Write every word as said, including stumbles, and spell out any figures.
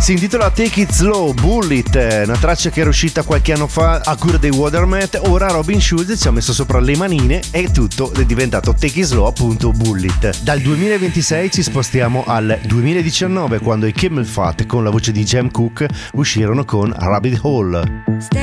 Si intitola Take It Slow, Bullet, una traccia che era uscita qualche anno fa a cura dei Watermat. Ora Robin Schulz ci ha messo sopra le manine e tutto è diventato Take It Slow, appunto Bullet. Dal duemilaventisei ci spostiamo al duemiladiciannove, quando i Camel Fat con la voce di Jam Cooke uscirono con Rabbit Hole.